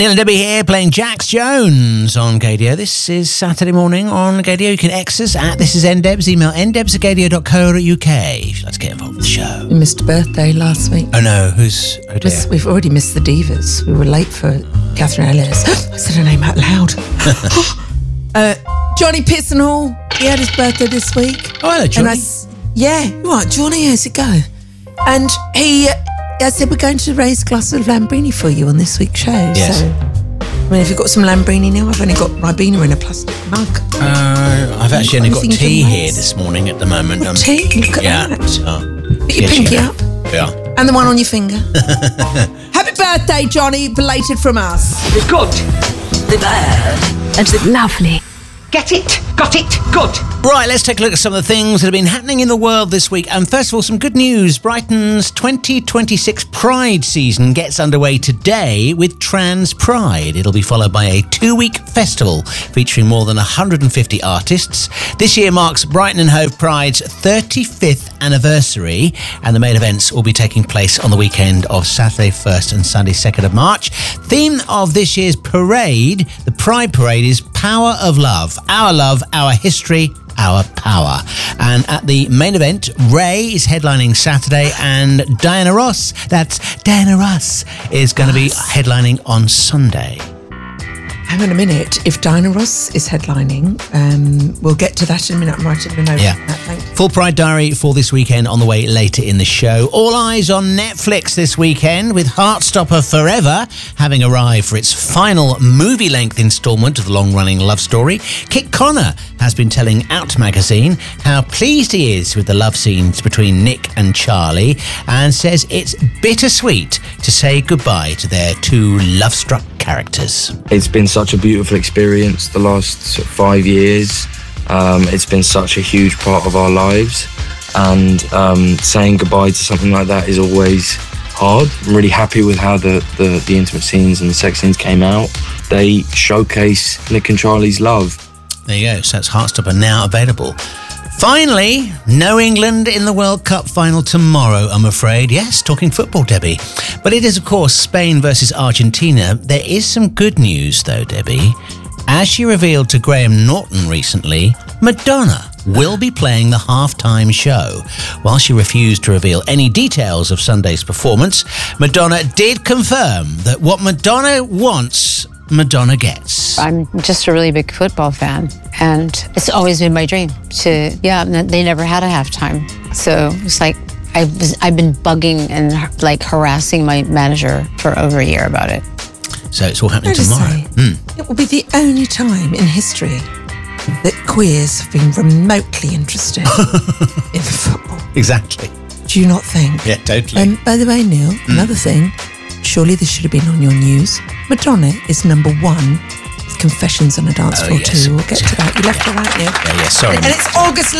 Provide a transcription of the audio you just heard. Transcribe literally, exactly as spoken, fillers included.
Neil and Debbie here playing Jax Jones on Gadio. This is Saturday morning on Gadio. You can X us at This Is NDebs. Email ndebs at gadio dot co dot uk if you'd like to get involved with the show. We missed a birthday last week. Oh no, who's... Oh dear. We've already missed the Divas. We were late for Catherine Ellis. I said her name out loud. uh, Johnny Pissenhall, he had his birthday this week. Oh, hello, Johnny. And I, yeah, right, Johnny, how's it go? And he... I said, we're going to raise a glass of Lambrini for you on this week's show. Yes. So, I mean, have you got some Lambrini now? I've only got Ribena in a plastic mug. Uh, I've actually only got tea here this morning at the moment. Um, tea? Look at yeah. that. Oh. Put your Yes, pinky yeah. up. Yeah. And the one on your finger. Happy birthday, Johnny, belated from us. The good, the bad, and the lovely. Get it? Got it? Good. Right, let's take a look at some of the things that have been happening in the world this week. And first of all, some good news. Brighton's twenty twenty-six Pride season gets underway today with Trans Pride. It'll be followed by a two-week festival featuring more than one hundred fifty artists. This year marks Brighton and Hove Pride's thirty-fifth anniversary, and the main events will be taking place on the weekend of Saturday first and Sunday second of March. Theme of this year's parade, the Pride Parade, is Power of Love. Our love, our history, our power. And at the main event, Ray is headlining Saturday, and Diana Ross, that's Diana Ross, is going to be headlining on Sunday. Hang on a minute. If Diana Ross is headlining, um, we'll get to that in a minute. I'm writing a note. Yeah. That, thank you. Full Pride Diary for this weekend on the way later in the show. All eyes on Netflix this weekend, with Heartstopper Forever having arrived for its final movie-length instalment of the long-running love story. Kit Connor has been telling Out magazine how pleased he is with the love scenes between Nick and Charlie, and says it's bittersweet to say goodbye to their two love-struck characters. It's been such a beautiful experience the last five years. Um, it's been such a huge part of our lives, and um, saying goodbye to something like that is always hard. I'm really happy with how the, the, the intimate scenes and the sex scenes came out. They showcase Nick and Charlie's love. There you go, so that's Heartstopper now available. Finally, no England in the World Cup final tomorrow, I'm afraid. Yes, talking football, Debbie. But it is, of course, Spain versus Argentina. There is some good news, though, Debbie. As she revealed to Graham Norton recently, Madonna will be playing the halftime show. While she refused to reveal any details of Sunday's performance, Madonna did confirm that what Madonna wants, Madonna gets. I'm just a really big football fan, and it's always been my dream to, yeah, they never had a halftime. So it's like, I was, I've been bugging and like harassing my manager for over a year about it. So it's all happening Can I just tomorrow. say, Mm. it will be the only time in history that queers have been remotely interested in football. Exactly. Do you not think? Yeah, totally. And by the way, Neil, mm. another thing, surely this should have been on your news. Madonna is number one with Confessions on a Dance Oh, Floor yes. too. We'll get to that. You left Yeah. her out, Neil. Yeah, yeah, sorry. And, and it's August